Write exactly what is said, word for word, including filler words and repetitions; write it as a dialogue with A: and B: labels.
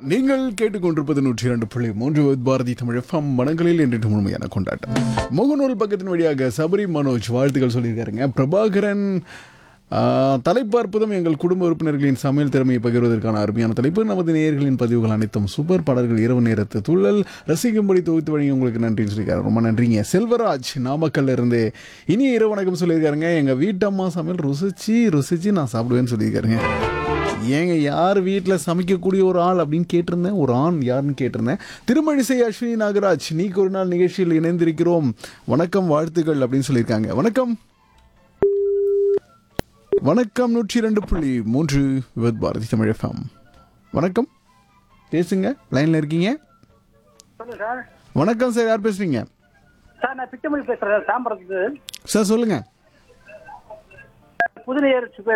A: நீங்கள் கேட்டுக்கொண்டிருப்பது நூற்றி இரண்டு புள்ளி மூன்று பாரதி தமிழ் எஃப்எம் மனங்களில் என்று முழுமையான கொண்டாட்டம். முகநூல் பக்கத்தின் வழியாக சபரி மனோஜ் வாழ்த்துக்கள் சொல்லியிருக்காருங்க. பிரபாகரன் தலைப்பு அற்புதம், எங்கள் குடும்ப உறுப்பினர்களின் சமையல் திறமையை பகிர்வதற்கான அருமையான தலைப்பு. நமது நேயர்களின் பதிவுகள் அனைத்தும் சூப்பர் பாடல்கள், இரவு நேரத்து துள்ளல், ரசிக்கும்படி தொகுத்து வழங்கி உங்களுக்கு நன்றின்னு சொல்லியிருக்காரு. ரொம்ப நன்றிங்க. செல்வராஜ் நாமக்கல்ல இருந்து இனிய இரவு வணக்கம் சொல்லியிருக்காருங்க. எங்கள் வீட்டம்மா சமையல் ருசிச்சு ருசிச்சு நான் சாப்பிடுவேன்னு சொல்லியிருக்காருங்க. ஏங்க யார் வீட்டில் சமைக்கக்கூடிய ஒரு ஆள் அப்படின்னு கேட்டிருந்தேன், ஒரு ஆண் யாருன்னு கேட்டிருந்தேன். திருமழிசை அஸ்வினி நாகராஜ், நீக்கு ஒரு நாள் நிகழ்ச்சியில் இணைந்திருக்கிறோம், வணக்கம் வாழ்த்துக்கள் அப்படின்னு சொல்லியிருக்காங்க. வணக்கம் வணக்கம் நூற்றி இரண்டு புள்ளி மூன்று விவத் பாரதி தமிழ் எஃப்எம். வணக்கம், பேசுங்க, லைன்ல இருக்கீங்க. வணக்கம் சார், யார் பேசுறீங்க?
B: சார் நான் பிச்சமொழி பேசுறேன் தாம்பரத்துக்கு.
A: சார் சொல்லுங்க.
B: புதுநேயர்